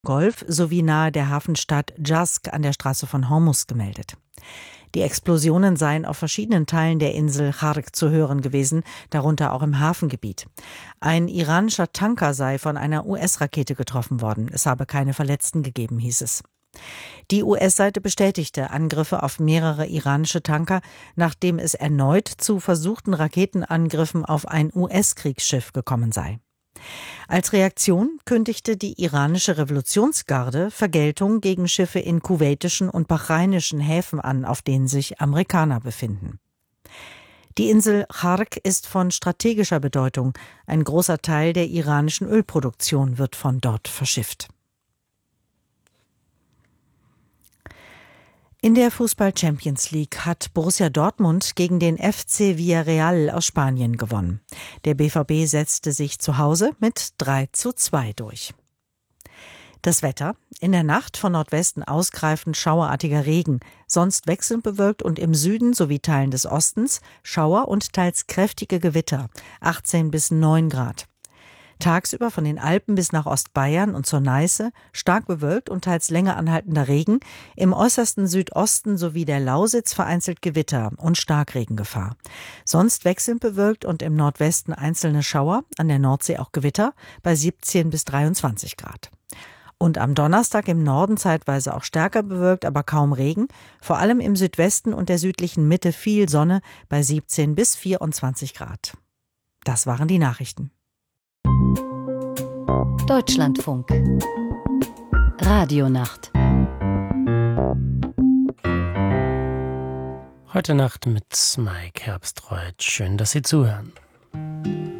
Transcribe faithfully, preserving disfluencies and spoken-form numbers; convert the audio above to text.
Golf sowie nahe der Hafenstadt Jask an der Straße von Hormuz gemeldet. Die Explosionen seien auf verschiedenen Teilen der Insel Chark zu hören gewesen, darunter auch im Hafengebiet. Ein iranischer Tanker sei von einer U S-Rakete getroffen worden. Es habe keine Verletzten gegeben, hieß es. Die U S-Seite bestätigte Angriffe auf mehrere iranische Tanker, nachdem es erneut zu versuchten Raketenangriffen auf ein U S-Kriegsschiff gekommen sei. Als Reaktion kündigte die iranische Revolutionsgarde Vergeltung gegen Schiffe in kuwaitischen und bahrainischen Häfen an, auf denen sich Amerikaner befinden. Die Insel Chark ist von strategischer Bedeutung. Ein großer Teil der iranischen Ölproduktion wird von dort verschifft. In der Fußball-Champions League hat Borussia Dortmund gegen den F C Villarreal aus Spanien gewonnen. Der B V B setzte sich zu Hause mit drei zu zwei durch. Das Wetter: In der Nacht von Nordwesten ausgreifend schauerartiger Regen, sonst wechselnd bewölkt und im Süden sowie Teilen des Ostens Schauer und teils kräftige Gewitter, achtzehn bis neun Grad. Tagsüber von den Alpen bis nach Ostbayern und zur Neiße stark bewölkt und teils länger anhaltender Regen, im äußersten Südosten sowie der Lausitz vereinzelt Gewitter und Starkregengefahr. Sonst wechselnd bewölkt und im Nordwesten einzelne Schauer, an der Nordsee auch Gewitter, bei siebzehn bis dreiundzwanzig Grad. Und am Donnerstag im Norden zeitweise auch stärker bewölkt, aber kaum Regen, vor allem im Südwesten und der südlichen Mitte viel Sonne bei siebzehn bis vierundzwanzig Grad. Das waren die Nachrichten. Deutschlandfunk Radionacht. Heute Nacht mit Mike Herbstreuth. Schön, dass Sie zuhören.